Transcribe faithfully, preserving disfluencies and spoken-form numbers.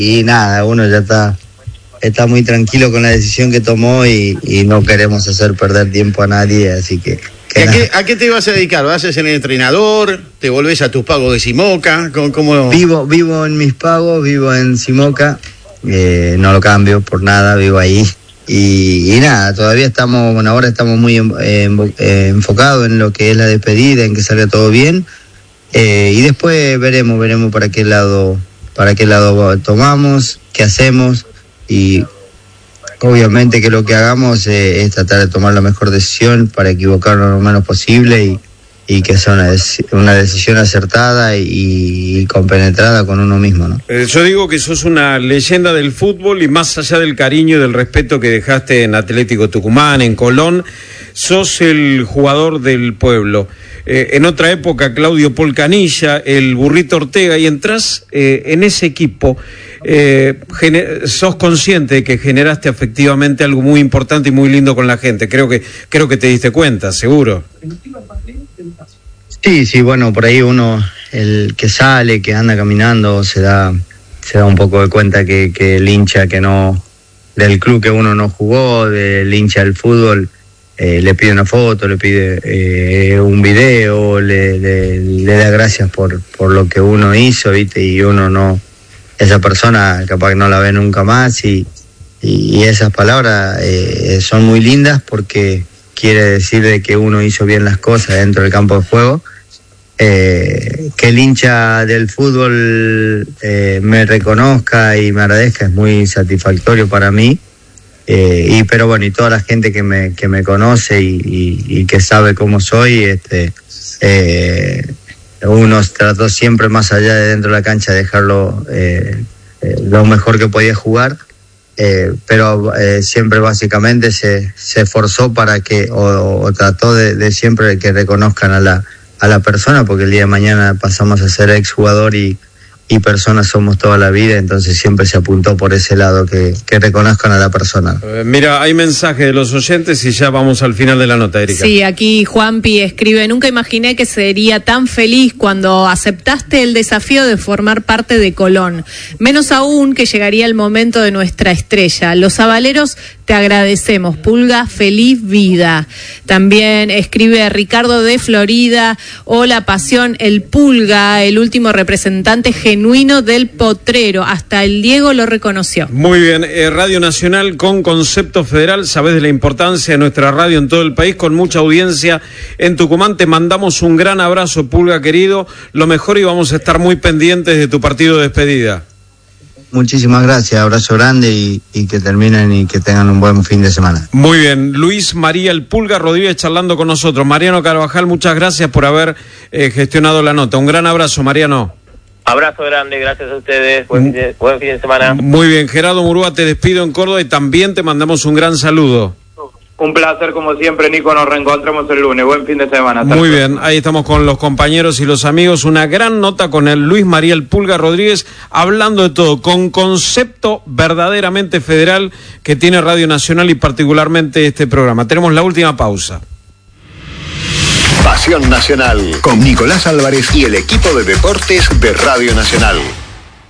y nada, uno ya está, está muy tranquilo con la decisión que tomó y, y no queremos hacer perder tiempo a nadie, así que... que ¿A, qué, ¿A qué te vas a dedicar? ¿Vas a ser el entrenador? ¿Te volvés a tus pagos de Simoca? ¿Cómo, cómo... Vivo, vivo en mis pagos, vivo en Simoca, eh, no lo cambio por nada, vivo ahí. Y, y nada, todavía estamos, bueno, ahora estamos muy en, en, eh, enfocados en lo que es la despedida, en que salga todo bien. Eh, y después veremos, veremos para qué lado, para qué lado tomamos, qué hacemos, y obviamente que lo que hagamos eh, es tratar de tomar la mejor decisión para equivocarnos lo menos posible y, y que sea una, una decisión acertada y, y compenetrada con uno mismo, ¿no? Eh, yo digo que sos una leyenda del fútbol y más allá del cariño y del respeto que dejaste en Atlético Tucumán, en Colón, sos el jugador del pueblo. Eh, en otra época, Claudio Polcanilla, el Burrito Ortega, y entras eh, en ese equipo. Eh, gener- sos consciente de que generaste efectivamente algo muy importante y muy lindo con la gente. Creo que creo que te diste cuenta, seguro. Sí, sí, bueno, por ahí uno, el que sale, que anda caminando, se da se da un poco de cuenta que, que el hincha que no, del club que uno no jugó, del hincha del fútbol, eh, le pide una foto, le pide eh, un video, le, le, le da gracias por, por lo que uno hizo, ¿viste? Y uno no, esa persona capaz que no la ve nunca más, y, y esas palabras eh, son muy lindas porque quiere decir de que uno hizo bien las cosas dentro del campo de juego. Eh, que el hincha del fútbol eh, me reconozca y me agradezca es muy satisfactorio para mí, eh, y pero bueno, y toda la gente que me que me conoce y, y, y que sabe cómo soy, este eh, uno trató siempre más allá de dentro de la cancha de dejarlo eh, eh, lo mejor que podía jugar, eh, pero eh, siempre básicamente se, se esforzó para que o, o trató de, de siempre que reconozcan a la a la persona, porque el día de mañana pasamos a ser exjugador y, y personas somos toda la vida, entonces siempre se apuntó por ese lado, que, que reconozcan a la persona. Eh, mira, hay mensaje de los oyentes y ya vamos al final de la nota, Erika. Sí, aquí Juanpi escribe: nunca imaginé que sería tan feliz cuando aceptaste el desafío de formar parte de Colón, menos aún que llegaría el momento de nuestra estrella. Los sabaleros te agradecemos, Pulga, feliz vida. También escribe Ricardo de Florida: hola Pasión, el Pulga, el último representante genuino del potrero, hasta el Diego lo reconoció. Muy bien, eh, Radio Nacional con concepto federal, sabés de la importancia de nuestra radio en todo el país, con mucha audiencia en Tucumán. Te mandamos un gran abrazo, Pulga querido, lo mejor, y vamos a estar muy pendientes de tu partido de despedida. Muchísimas gracias, abrazo grande y, y que terminen y que tengan un buen fin de semana. Muy bien, Luis María el Pulga Rodríguez charlando con nosotros. Mariano Carvajal, muchas gracias por haber eh, gestionado la nota. Un gran abrazo, Mariano. Abrazo grande, gracias a ustedes, buen fin de, buen fin de semana. Muy bien, Gerardo Murúa, te despido en Córdoba y también te mandamos un gran saludo. Un placer como siempre, Nico, nos reencontramos el lunes, buen fin de semana. Muy bien, ahí estamos con los compañeros y los amigos, una gran nota con el Luis María el Pulga Rodríguez, hablando de todo, con concepto verdaderamente federal que tiene Radio Nacional y particularmente este programa. Tenemos la última pausa. Pasión Nacional, con Nicolás Álvarez y el equipo de deportes de Radio Nacional.